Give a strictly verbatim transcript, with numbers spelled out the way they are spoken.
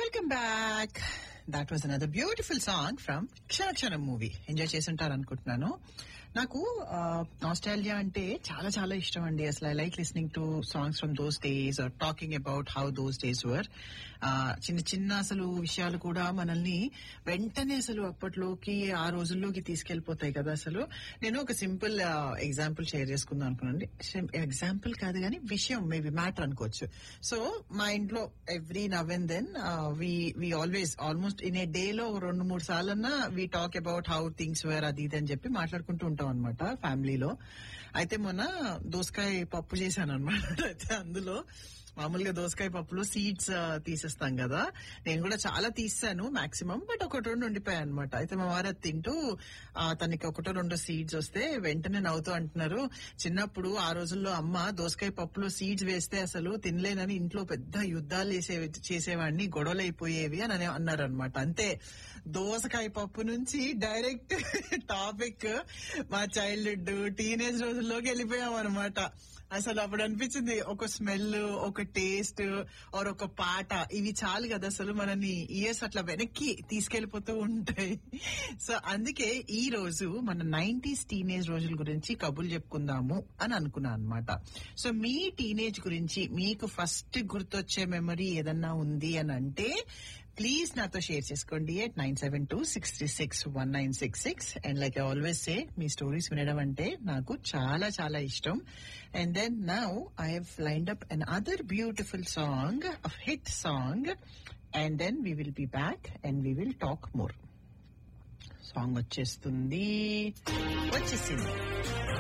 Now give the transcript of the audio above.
Welcome back. That was another beautiful song from క్షణక్షణం movie. Enjoy చేస్తుంటారు అనుకుంటున్నాను. నాకు nostalgia అంటే చాలా చాలా ఇష్టం అండి. అసలు I like listening to songs from those days are talking about how those days వర్. చిన్న చిన్న అసలు విషయాలు కూడా మనల్ని వెంటనే అసలు అప్పట్లోకి ఆ రోజుల్లోకి తీసుకెళ్లిపోతాయి కదా. అసలు నేను ఒక సింపుల్ ఎగ్జాంపుల్ షేర్ చేసుకుందాం అనుకున్నాను. ఎగ్జాంపుల్ కాదు కానీ విషయం మేబీ మ్యాటర్ అనుకోవచ్చు. సో మా ఇంట్లో every now and then we we always almost in a day లో రెండు మూడు సార్లన్నా we talk about how things wear అది ఇది అని చెప్పి మాట్లాడుకుంటూ ఉంటాం అనమాట ఫ్యామిలీలో. అయితే మొన్న దోసకాయ పప్పు చేశాను అనమాట. అయితే అందులో మామూలుగా దోసకాయ పప్పులో సీడ్స్ తీసేస్తాం కదా, నేను కూడా చాలా తీసాను మాక్సిమం, బట్ ఒకటి రెండు ఉండిపోయాయి అనమాట. అయితే మా వారు అది తింటూ తనకి ఒకటో రెండో సీడ్స్ వస్తే వెంటనే నవ్వుతూ అంటున్నారు, చిన్నప్పుడు ఆ రోజుల్లో అమ్మ దోసకాయ పప్పులో సీడ్స్ వేస్తే అసలు తినలేనని ఇంట్లో పెద్ద యుద్ధాలు చేసే చేసేవాడిని, గొడవలు అయిపోయేవి అని అన్నారు అనమాట. అంతే, దోసకాయ పప్పు నుంచి డైరెక్ట్ టాపిక్ మా చైల్డ్హుడ్ టీనేజ్ రోజుల్లోకి వెళ్ళిపోయాం అనమాట. అసలు అప్పుడు అనిపించింది ఒక స్మెల్, ఒక టేస్ట్ ఆర్ ఒక పాట, ఇవి చాలు కదా అసలు మనని ఇయర్స్ అట్లా వెనక్కి తీసుకెళ్లిపోతూ ఉంటాయి. సో అందుకే ఈ రోజు మన నైన్టీస్ టీనేజ్ రోజుల గురించి కబుర్లు చెప్పుకుందాము అని అనుకున్నాను అనమాట. సో మీ టీనేజ్ గురించి మీకు ఫస్ట్ గుర్తొచ్చే మెమరీ ఏదన్నా ఉంది అని అంటే ప్లీజ్ నాతో షేర్ చేసుకోండి at nine seven two six three six one nine six six. And like I always say, me stories వినడం అంటే నాకు చాలా చాలా ఇష్టం. And then now I have lined up an other beautiful song, a hit song, and then we will be back and we will talk more. Song వచ్చేస్తుంది, వచ్చేసింది.